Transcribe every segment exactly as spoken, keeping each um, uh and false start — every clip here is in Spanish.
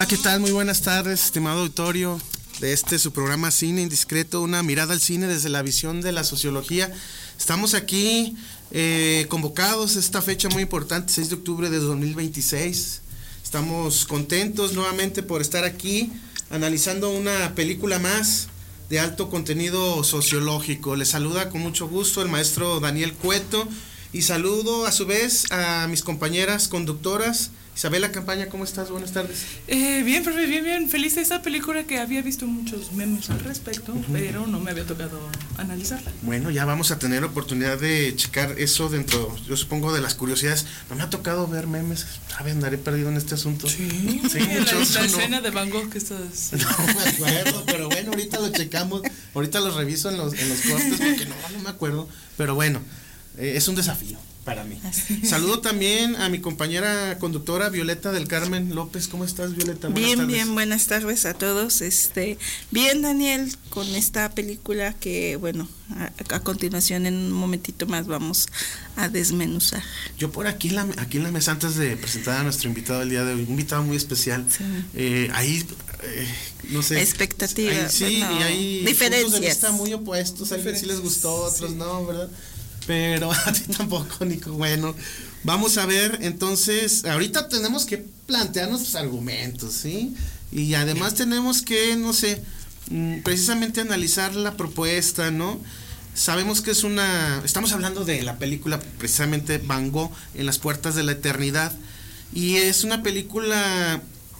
Hola, ¿qué tal? Muy buenas tardes, estimado auditorio de este su programa Cine Indiscreto, una mirada al cine desde la visión de la sociología. Estamos aquí eh, convocados a esta fecha muy importante, seis de octubre de dos mil veintiséis. Estamos contentos nuevamente por estar aquí analizando una película más de alto contenido sociológico. Les saluda con mucho gusto el maestro Daniel Cueto y saludo a su vez a mis compañeras conductoras. Isabela Campaña, ¿cómo estás? Buenas tardes. Eh, bien, profe, bien, bien. Feliz de esta película que había visto muchos memes al respecto, uh-huh. pero no me había tocado analizarla. Bueno, ya vamos a tener oportunidad de checar eso dentro, yo supongo, de las curiosidades. No me ha tocado ver memes, ¿sabes? Andaré perdido en este asunto. Sí, sí muchos, la, la no. escena de Van Gogh que estás... No me acuerdo, pero bueno, ahorita lo checamos, ahorita lo reviso en los, en los cortes porque no, no me acuerdo. Pero bueno, eh, es un desafío para mí. Saludo también a mi compañera conductora Violeta del Carmen López. ¿Cómo estás, Violeta? Buenas bien, tardes. bien, buenas tardes a todos. Este, bien, Daniel, con esta película que, bueno, a, a continuación en un momentito más vamos a desmenuzar. Yo por aquí en la, aquí en la mesa, antes de presentar a nuestro invitado del día de hoy, un invitado muy especial, sí. eh, ahí, eh, no sé. Expectativas. Sí, no, y hay diferencias. puntos de vista muy opuestos. A alguien sí les gustó, otros sí. no, ¿verdad? Pero a ti tampoco, Nico. Bueno, vamos a ver, entonces, ahorita tenemos que plantear nuestros argumentos, ¿sí? Y además tenemos que, no sé, precisamente analizar la propuesta, ¿no? Sabemos que es una... Estamos hablando de la película, precisamente, Van Gogh, en las puertas de la eternidad. Y es una película,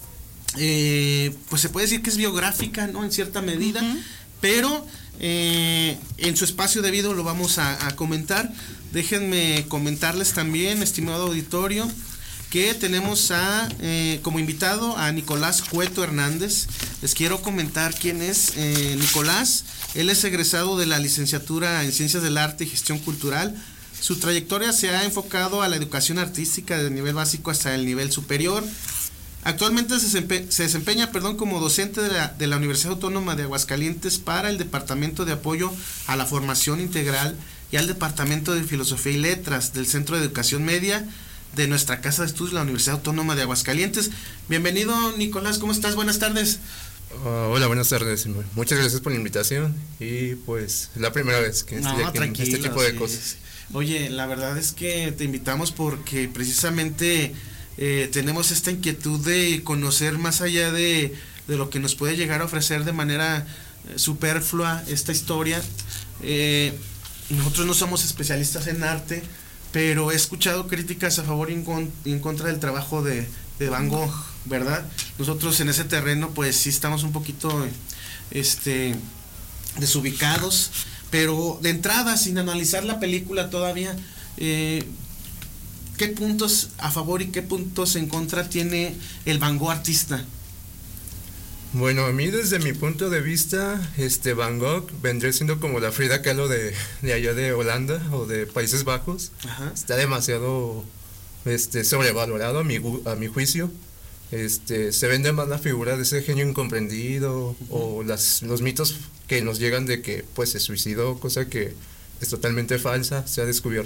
eh, pues se puede decir que es biográfica, ¿no? En cierta medida, uh-huh. pero... Eh, en su espacio debido lo vamos a, a comentar. Déjenme comentarles también, estimado auditorio, que tenemos a eh, como invitado a Nicolás Cueto Hernández. Les quiero comentar quién es eh, Nicolás. Él es egresado de la licenciatura en Ciencias del Arte y Gestión Cultural. Su trayectoria se ha enfocado a la educación artística desde el nivel básico hasta el nivel superior. Actualmente se, desempe- se desempeña perdón, como docente de la, de la Universidad Autónoma de Aguascalientes para el Departamento de Apoyo a la Formación Integral y al Departamento de Filosofía y Letras del Centro de Educación Media de nuestra Casa de Estudios, la Universidad Autónoma de Aguascalientes. Bienvenido, Nicolás, ¿cómo estás? Buenas tardes. Uh, hola, buenas tardes. Muchas gracias por la invitación y pues la primera vez que estoy no, aquí en este tipo de sí. cosas. Oye, la verdad es que te invitamos porque precisamente... Eh, tenemos esta inquietud de conocer más allá de, de lo que nos puede llegar a ofrecer de manera eh, superflua esta historia. Eh, nosotros no somos especialistas en arte, pero he escuchado críticas a favor y en, con, y en contra del trabajo de, de Van Gogh, ¿verdad? Nosotros en ese terreno pues sí estamos un poquito este, desubicados, pero de entrada, sin analizar la película todavía, eh, ¿qué puntos a favor y qué puntos en contra tiene el Van Gogh artista? Bueno, a mí desde mi punto de vista, este Van Gogh vendría siendo como la Frida Kahlo de, de allá de Holanda o de Países Bajos. Ajá. Está demasiado este, sobrevalorado a mi, a mi juicio. Este, se vende más la figura de ese genio incomprendido, uh-huh. o las, los mitos que nos llegan de que pues se suicidó, cosa que es totalmente falsa. Se ha descubierto